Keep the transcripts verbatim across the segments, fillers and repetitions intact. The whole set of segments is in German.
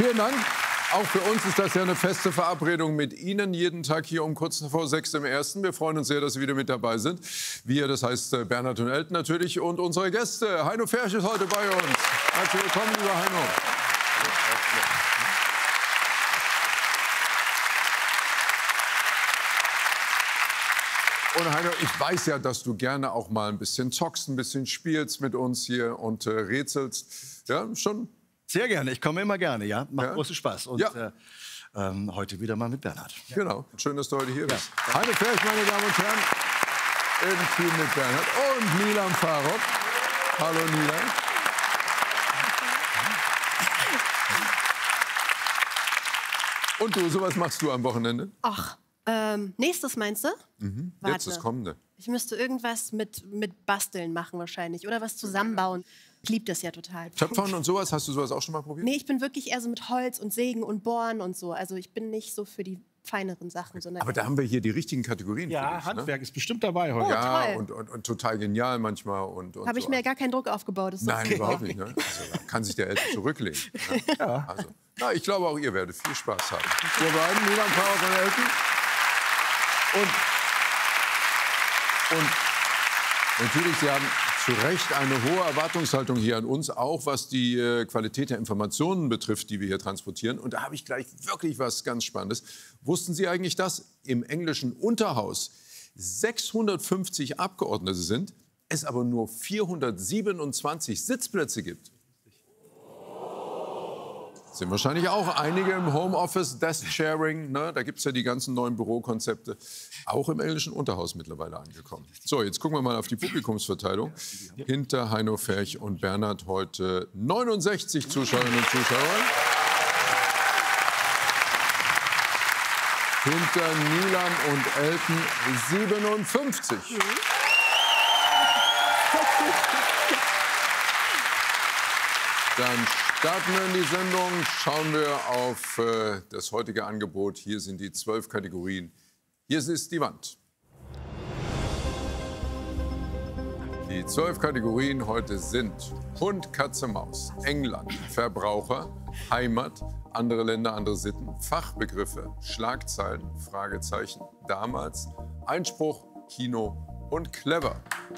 Vielen Dank. Auch für uns ist das ja eine feste Verabredung mit Ihnen. Jeden Tag hier um kurz vor sechs im Ersten. Wir freuen uns sehr, dass Sie wieder mit dabei sind. Wir, das heißt Bernhard und Elton natürlich. Und unsere Gäste. Heino Ferch ist heute bei uns. Herzlich willkommen, lieber Heino. Und Heino, ich weiß ja, dass du gerne auch mal ein bisschen zockst, ein bisschen spielst mit uns hier und äh, rätselst. Ja, schon? Sehr gerne, ich komme immer gerne, ja. Macht Ja. großen Spaß. Und Ja. äh, ähm, heute wieder mal mit Bernhard. Ja. Genau, schön, dass du heute hier bist. Ja. Heino Ferch, meine Damen und Herren, im Team mit Bernhard und Milan Farop. Hallo Milan. Und du, sowas machst du am Wochenende? Ach, ähm, nächstes meinst du? Mhm. Warte. Jetzt das Kommende. Ich müsste irgendwas mit, mit Basteln machen wahrscheinlich oder was zusammenbauen. Ich liebe das ja total. Töpfern und sowas, hast du sowas auch schon mal probiert? Nee, ich bin wirklich eher so mit Holz und Sägen und Bohren und so. Also ich bin nicht so für die feineren Sachen. Sondern Aber da haben wir hier die richtigen Kategorien Ja, für dich, Handwerk ne? ist bestimmt dabei heute. Oh, Ja, toll. und, und, und total genial manchmal. Und, und Habe ich so. mir gar keinen Druck aufgebaut. Das ist Nein, super. überhaupt nicht. Ne? Also, da kann sich der Eltern zurücklehnen. Ne? Ja. Also, na, ich glaube, auch ihr werdet viel Spaß haben. Wir beiden, Milan Farop und Elton. Und, und natürlich, Sie haben zu Recht eine hohe Erwartungshaltung hier an uns, auch was die äh, Qualität der Informationen betrifft, die wir hier transportieren. Und da habe ich gleich wirklich was ganz Spannendes. Wussten Sie eigentlich, dass im englischen Unterhaus sechshundertfünfzig Abgeordnete sind, es aber nur vierhundertsiebenundzwanzig Sitzplätze gibt? Sind wahrscheinlich auch einige im Homeoffice, Desk-Sharing, ne? Da gibt es ja die ganzen neuen Bürokonzepte, auch im englischen Unterhaus mittlerweile angekommen. So, jetzt gucken wir mal auf die Publikumsverteilung. Hinter Heino Ferch und Bernhard heute neunundsechzig Zuschauerinnen und Zuschauer. Hinter Milan und Elton siebenundfünfzig. Dann starten wir in die Sendung, schauen wir auf äh, das heutige Angebot. Hier sind die zwölf Kategorien. Hier ist die Wand. Die zwölf Kategorien heute sind Hund, Katze, Maus, England, Verbraucher, Heimat, andere Länder, andere Sitten, Fachbegriffe, Schlagzeilen, Fragezeichen, damals, Einspruch, Kino und clever.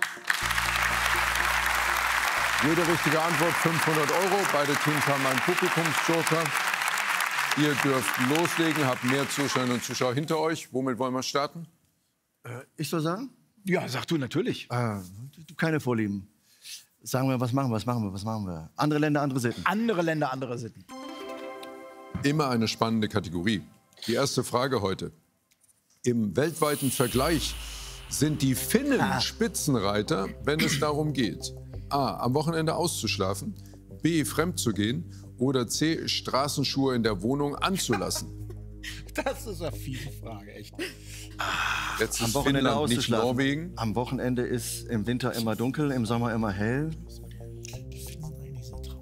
Jede richtige Antwort fünfhundert Euro. Beide Teams haben einen Publikumsjoker. Ihr dürft loslegen, habt mehr Zuschauerinnen und Zuschauer hinter euch. Womit wollen wir starten? Äh, ich soll sagen? Ja, sag du natürlich. Ah, du, keine Vorlieben. Sagen wir, was machen wir, was machen wir, was machen wir? Andere Länder, andere Sitten. Andere Länder, andere Sitten. Immer eine spannende Kategorie. Die erste Frage heute. Im weltweiten Vergleich sind die Finnen Ah. Spitzenreiter, wenn es darum geht: A. Am Wochenende auszuschlafen, B. Fremd zu gehen oder C. Straßenschuhe in der Wohnung anzulassen. Das ist eine fiese Frage, echt. Jetzt Am ist Wochenende Finnland, nicht auszuschlafen. Norwegen. Am Wochenende ist im Winter immer dunkel, im Sommer immer hell.